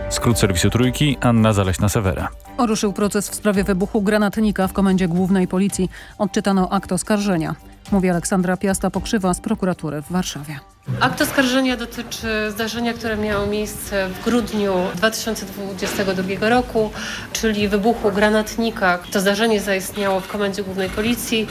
Skrót serwisu Trójki, Anna Zaleśna-Sewera. Ruszył proces w sprawie wybuchu granatnika w Komendzie Głównej Policji. Odczytano akt oskarżenia. Mówi Aleksandra Piasta-Pokrzywa z prokuratury w Warszawie. Akt oskarżenia dotyczy zdarzenia, które miało miejsce w grudniu 2022 roku, czyli wybuchu granatnika. To zdarzenie zaistniało w Komendzie Głównej Policji.